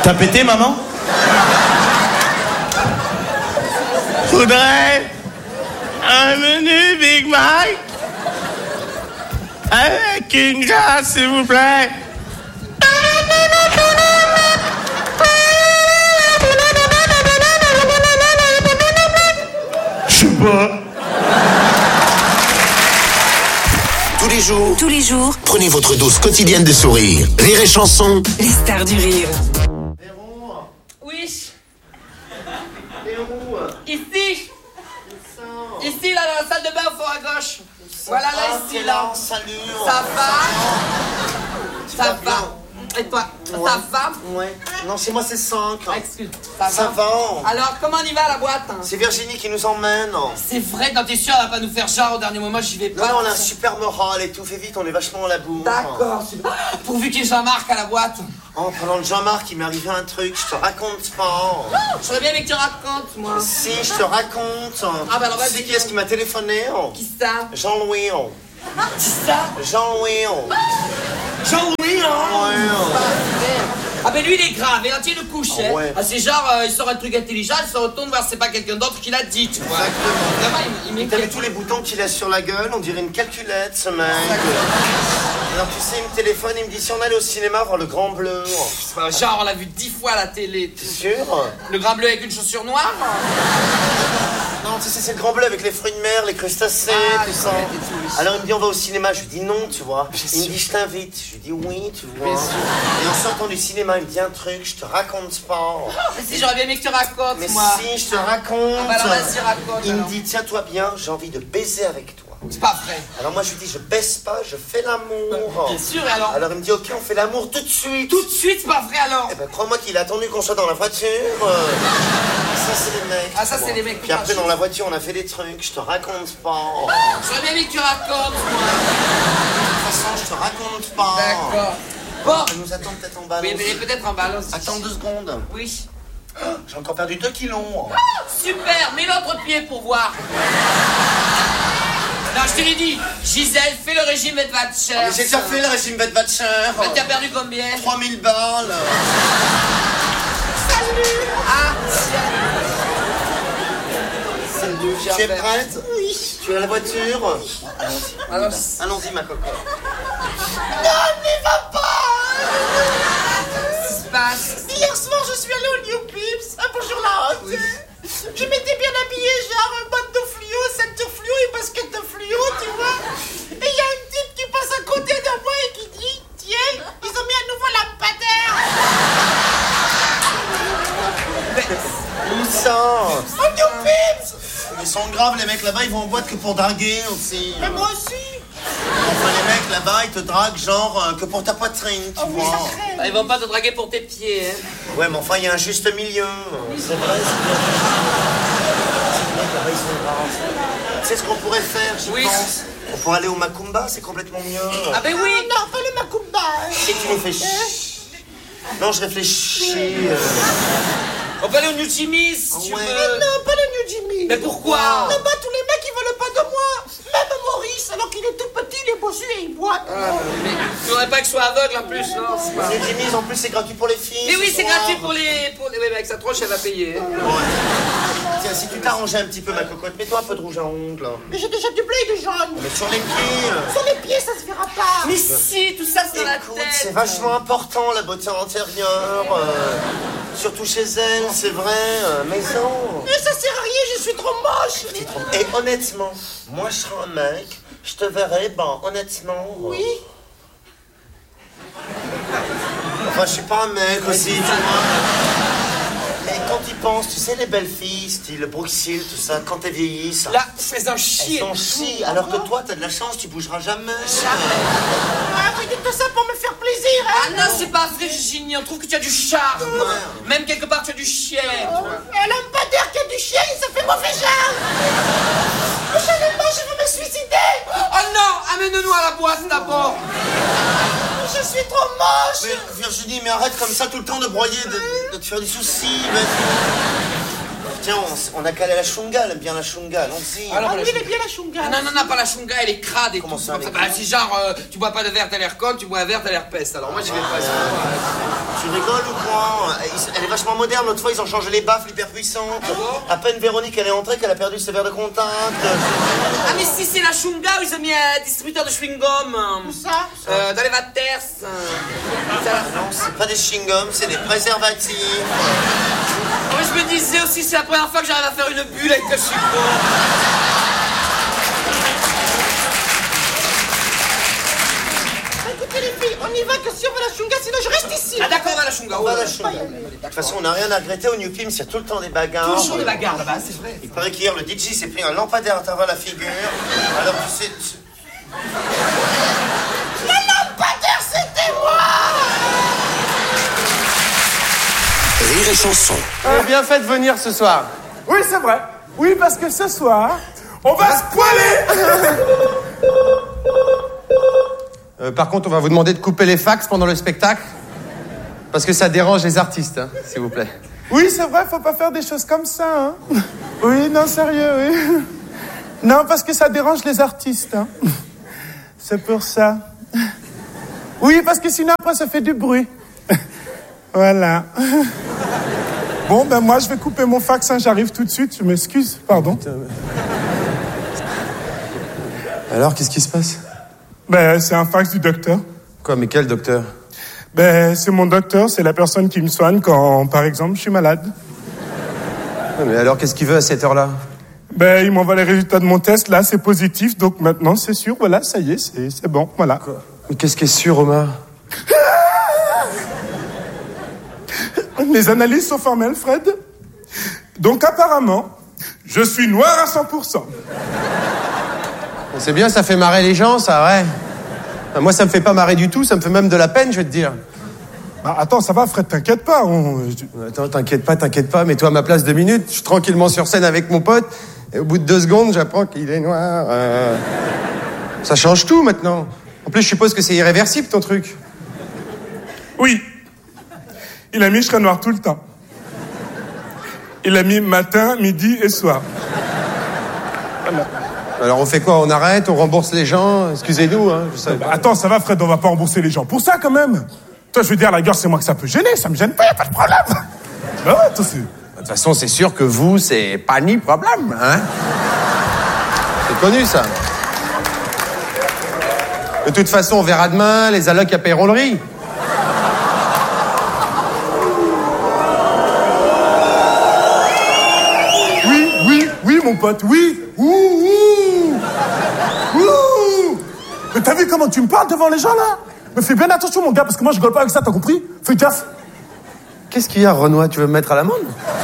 T'as pété, maman? Je voudrais un menu Big Mac avec une glace, s'il vous plaît. Je sais pas. Tous les jours, prenez votre dose quotidienne de sourire. Rire et chanson. Les stars du rire. Oui. Ici. Ici, là, dans la salle de bain, au fond à gauche. Voilà, là, ici, là. Salut. Ça va? Ça va. Et toi, Ouais. ça va? Ouais. Non, chez moi, c'est 5. Excuse. Ça va. Alors, comment on y va à la boîte? C'est Virginie qui nous emmène. C'est vrai, non, t'es sûr, elle va pas nous faire genre au dernier moment, j'y vais Non, pas. non, on a un super moral et tout. Fais vite, on est vachement à la bourre. D'accord, super. Pourvu qu'il y ait Jean-Marc à la boîte. En parlant de Jean-Marc, il m'est arrivé un truc, je te raconte pas. J'aurais bien aimé que tu racontes, moi. Si, je te raconte. Ah, bah alors, Tu vas-y. sais qui est-ce qui m'a téléphoné? Qui ça? Jean-Louis. Qui ça? Jean-Louis. Jean-Louis, hein? Ouais. Ah ben lui il est grave, et là tu le couche, Ah hein. ouais. Ah, c'est genre, il sort un truc intelligent, il se retourne voir si c'est pas quelqu'un d'autre qui l'a dit, tu vois. Exactement. Vraiment, il T'as vu m'inquiète. tous les boutons qu'il a sur la gueule? On dirait une calculette, ce mec. Alors tu sais, il me téléphone, il me dit si on allait au cinéma voir le Grand Bleu. Genre on l'a vu 10 fois à la télé. T'es sûr? Le grand bleu avec une chaussure noire? Non, tu sais, c'est le Grand Bleu avec les fruits de mer, les crustacés, Ah, tout les ça. crevettes et tout, oui. Alors il me dit on va au cinéma, je lui dis non, tu vois. Bien Il me sûr. dit je t'invite, je lui dis oui, tu vois. Bien sûr. Et en sortant du cinéma, il me dit un truc, je te raconte pas. Mais si j'aurais bien aimé que tu racontes, Mais moi. si, je te raconte. Ah bah alors vas-y, raconte, Il me alors. dit tiens-toi bien, j'ai envie de baiser avec toi. C'est pas vrai. Alors moi je lui dis je baisse pas, je fais l'amour. Bien sûr, et alors? Alors il me dit ok, on fait l'amour tout de suite. Tout de suite, c'est pas vrai alors. Eh ben crois-moi qu'il a attendu qu'on soit dans la voiture. Ça c'est les mecs. Ah, ça, tu c'est vois. les mecs. Puis après dans la voiture on a fait des trucs, je te raconte pas. J'aurais bien aimé que tu racontes, moi. De toute façon je te raconte pas. D'accord. Bon. Elle nous attend peut-être en bas. Oui, mais peut-être en balance. Attends 2 secondes. Oui. J'ai encore perdu 2 kilos. Super, mets l'autre pied pour voir. Non, je te l'ai dit, Gisèle, fais le régime Edvatcher. Mais j'ai déjà fait le régime Bedvatcher. Tu as perdu combien? 3000 balles. Ah, Salut, tu es prête? Oui. Tu es à la voiture? alors, Allons-y ma cocotte. qu'est-ce qui se passe? Hier soir, je suis allée au New Pips. Ah, bonjour la honte. Je m'étais bien habillée, genre botte de fluo, ceinture fluo et basket de fluo, tu vois. Et il y a une type qui passe à côté de moi et qui dit tiens, ils ont mis un nouveau lampadaire. Où ça? Au New Pips. Ils sont graves les mecs là-bas, ils vont en boîte que pour draguer aussi. Mais moi aussi. Enfin les mecs là-bas ils te draguent genre que pour ta poitrine, tu Oh oui, vois. ça crève. Ah, ils vont pas te draguer pour tes pieds, hein. Ouais mais enfin il y a un juste milieu. C'est vrai, c'est bien. Ces mecs là-bas ils sont graves. Tu sais ce qu'on pourrait faire, j'y Oui. pense. On pourrait aller au Macumba, c'est complètement mieux. Ah ben oui. Non, pas le Macumba. Et tu me fais chut. Non je réfléchis. On peut aller au New Jimmy's si tu Ouais. veux. Non, pas le New Jimmy. Mais pourquoi? Là-bas, tous les mecs, ils veulent pas de moi. Même Maurice, alors qu'il est tout petit, il est bossu et il boit. Mais tu voudrais pas que je sois aveugle en plus, non? C'est pas... Les Jimmy's en plus c'est gratuit pour les filles. Mais oui, ce c'est soir. gratuit pour les... Oui, mais avec sa tronche, elle va payer, hein. Tiens, si tu t'arrangeais un petit peu ma cocotte, mets-toi un peu de rouge à ongles. Mais j'ai déjà du bleu et du jaune. Mais sur les pieds. Sur les pieds, ça se verra pas. Mais si, tout ça c'est dans la Écoute, tête. c'est vachement important la beauté antérieure. Surtout chez elle, c'est vrai. Mais non. Mais ça sert à rien, je suis trop moche. Et honnêtement, moi je serais un mec, je te verrais, ben honnêtement. Oui. Enfin, je suis pas un mec aussi, tu vois. Mais quand tu penses, tu sais, les belles filles, style Bruxelles, tout ça, quand elles vieillissent, Là, fais un elles chier. sont chies. Alors que toi, t'as de la chance, tu bougeras jamais. Ah, vous dites tout ça pour me faire plaisir, hein. Ah non, c'est pas vrai, Virginie, on trouve que tu as du charme. Même quelque part, tu as du chien. tu vois. Elle aime pas dire qu'il y a du chien, ça fait mauvais genre. Prochainement, je veux me suicider. Oh non, amène-nous à la boîte d'abord. Je suis trop moche. Mais Virginie, mais arrête comme ça tout le temps de broyer, de te faire du souci. Mais... Tiens, on a calé la chunga, elle aime bien la chunga, allons-y. Alors, Ah oui, elle est bien la chunga. Non, pas la chunga, elle est crade et Comment tout. ça, Comme elle est Bah, si genre, tu bois pas de verre, t'as l'air con, tu bois un verre, t'as l'air peste. Alors moi, j'y vais pas. Tu rigoles ou quoi? Elle est vachement moderne, l'autre fois ils ont changé les baffes, hyper puissantes. À peine Véronique elle est entrée qu'elle a perdu ses verres de contact. Ah mais si, c'est la chunga où ils ont mis un distributeur de chewing-gum. Où ça? Dans les vaters. Non, c'est pas des chewing-gums, c'est des préservatifs. Moi je me disais aussi, c'est la première fois que j'arrive à faire une bulle avec le chewing-gum. Écoutez les filles, on y va que si on va la chunga, sinon je reste ici. Ah d'accord, on va à la chunga. On va à la chunga. De toute façon, on n'a rien à regretter au New Pims, il y a tout le temps des bagarres. Toujours des bagarres là-bas, c'est vrai. Il paraît qu'hier, le DJ s'est pris un lampadaire à travers la figure. Alors tu sais... Le lampadaire, c'était moi. Rire et chanson. Vous avez bien fait de venir ce soir. Oui, c'est vrai. Oui, parce que ce soir, on va se poiler. Par contre, on va vous demander de couper les fax pendant le spectacle. Parce que ça dérange les artistes, hein, s'il vous plaît. Oui, c'est vrai, faut pas faire des choses comme ça. Hein. Oui, non, sérieux, oui. Non, parce que ça dérange les artistes. Hein. C'est pour ça. Oui, parce que sinon, après, ça fait du bruit. Voilà. Bon, ben moi, je vais couper mon fax, hein, j'arrive tout de suite. Je m'excuse, pardon. Alors, qu'est-ce qui se passe? Ben, c'est un fax du docteur. Quoi, mais quel docteur? Ben, c'est mon docteur, c'est la personne qui me soigne quand, par exemple, je suis malade. Mais alors, qu'est-ce qu'il veut à cette heure-là? Ben, il m'envoie les résultats de mon test, là, c'est positif, donc maintenant, c'est sûr, voilà, ça y est, c'est bon, voilà. Quoi? Mais qu'est-ce qui est sûr, Omar? Les analyses sont formelles, Fred. Donc, apparemment, je suis noir à 100%. C'est bien, ça fait marrer les gens, ça, ouais. Moi, ça me fait pas marrer du tout, ça me fait même de la peine, je vais te dire. Bah, attends, ça va, Fred, t'inquiète pas. Attends, t'inquiète pas, mets-toi à ma place 2 minutes. Je suis tranquillement sur scène avec mon pote, et au bout de 2 secondes, j'apprends qu'il est noir. Ça change tout, maintenant. En plus, je suppose que c'est irréversible, ton truc. Oui. Il a mis je serai noir tout le temps. Il a mis matin, midi et soir. Voilà. Alors, on fait quoi? On arrête? On rembourse les gens? Excusez-nous, hein, je savais pas. Attends, ça va, Fred, on va pas rembourser les gens. Pour ça, quand même. Toi, je veux dire, la gueule, c'est moi que ça peut gêner. Ça me gêne pas, y a pas de problème. Bah ouais, toi, c'est... De toute façon, c'est sûr que vous, c'est pas ni problème, hein? C'est connu, ça. De toute façon, on verra demain, les allocs à paieront le riz. Oui, mon pote, oui. Mais t'as vu comment tu me parles devant les gens, là? Mais fais bien attention, mon gars, parce que moi, je rigole pas avec ça, t'as compris? Fais gaffe. Qu'est-ce qu'il y a, Renoir? Tu veux me mettre à l'amende?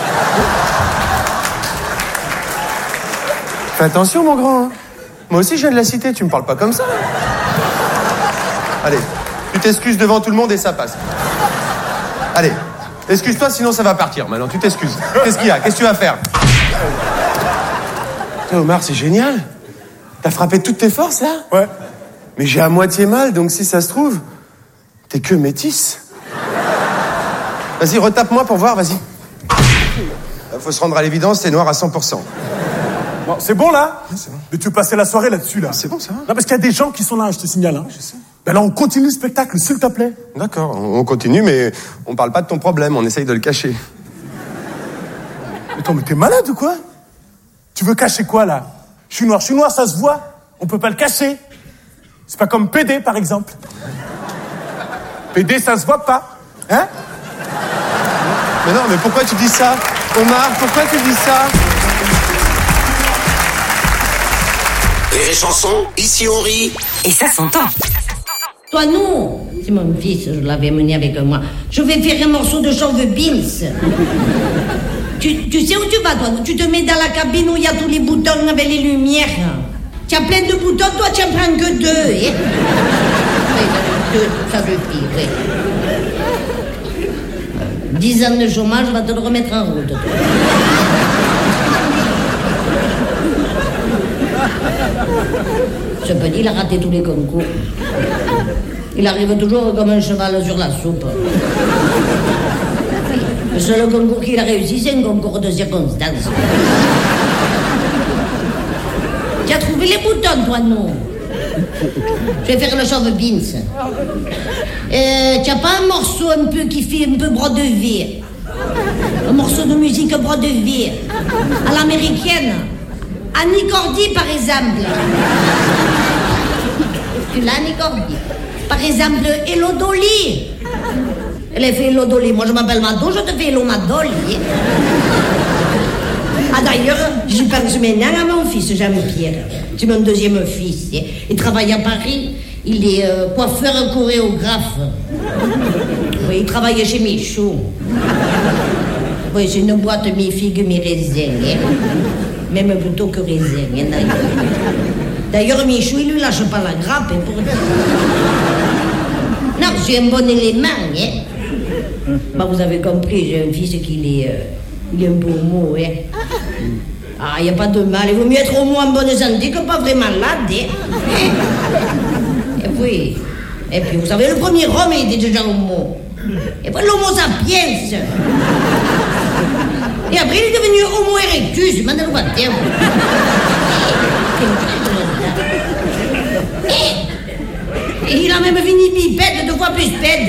Fais attention, mon grand. Hein. Moi aussi, je viens de la cité, tu me parles pas comme ça. Allez, tu t'excuses devant tout le monde et ça passe. Allez, excuse-toi, sinon ça va partir. Maintenant, tu t'excuses. Qu'est-ce qu'il y a? Qu'est-ce que tu vas faire? Putain, Omar, c'est génial. T'as frappé toutes tes forces, là? Ouais. Mais j'ai à moitié mal, donc si ça se trouve, t'es que métisse. Vas-y, retape-moi pour voir, vas-y. Faut se rendre à l'évidence, c'est noir à 100%. Bon, c'est bon, là? C'est bon. Mais tu veux passer la soirée là-dessus, là? C'est bon, ça va. Non, parce qu'il y a des gens qui sont là, je te signale, hein. Je sais. Ben là, on continue le spectacle, s'il te plaît. D'accord, on continue, mais on parle pas de ton problème, on essaye de le cacher. Attends, mais t'es malade ou quoi? Tu veux cacher quoi, là? Je suis noir, ça se voit. On peut pas le cacher. C'est pas comme PD, par exemple. PD, ça se voit pas. Hein? Mais non, mais pourquoi tu dis ça? Omar, pourquoi tu dis ça? Rire et chanson, ici on rit. Et ça s'entend. Toi, non. C'est mon fils, je l'avais mené avec moi. Je vais faire un morceau de chauve Beans. Tu sais où tu vas, toi? Tu te mets dans la cabine où il y a tous les boutons avec les lumières. Tu as plein de boutons, toi, tu en prends que 2. Hein? Oui, 2, ça suffit, oui. 10 ans de chômage, va te le remettre en route, toi. Ce petit, il a raté tous les concours. Il arrive toujours comme un cheval sur la soupe. Le seul concours qu'il a réussi, c'est un concours de circonstances. Tu as trouvé les boutons, toi, non? Je vais faire le chauve beans. Tu n'as pas un morceau un peu qui fait un peu brodevier? Un morceau de musique brodevier à l'américaine? Annie Cordy, par exemple. Tu l'as, Annie Cordy? Par exemple, Hello Dolly. Elle a fait Hello Dolly. Moi, je m'appelle Mado, je te fais Hello Madolly. Ah, d'ailleurs, je pense maintenant à mon fils, Jean-Pierre. C'est mon deuxième fils. Il travaille à Paris. Il est coiffeur chorégraphe. Oui, il travaille chez Michaud. Oui, c'est une boîte mi-figue, mi-raisin. Même plutôt que raisin. D'ailleurs, Michou, il lui lâche pas la grappe. Pour... Non, c'est un bon élément. Bah, vous avez compris, j'ai un fils qui est un peu homo. Ah, il n'y a pas de mal. Il vaut mieux être homo en bonne santé que pas vraiment malade. Et puis, vous savez, le premier homme, il était déjà homo. Et puis l'homo sapiens. Et après, il est devenu homo erectus. Maintenant, pas de terme. Et il a même fini bipède 2 fois plus pède.